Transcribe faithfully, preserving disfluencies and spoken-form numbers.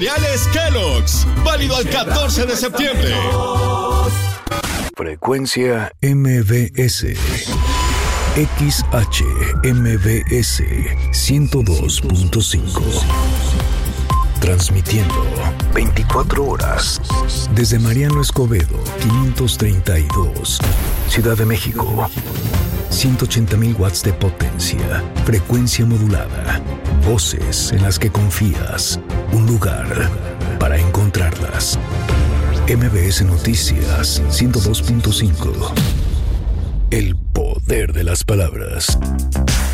Cereales Kellogg's, válido al catorce de septiembre. Frecuencia M B S. X H M B S ciento dos punto cinco. Transmitiendo veinticuatro horas desde Mariano Escobedo, quinientos treinta y dos, Ciudad de México. ciento ochenta mil watts de potencia, frecuencia modulada, voces en las que confías, un lugar para encontrarlas. M B S Noticias ciento dos punto cinco. El poder de las palabras.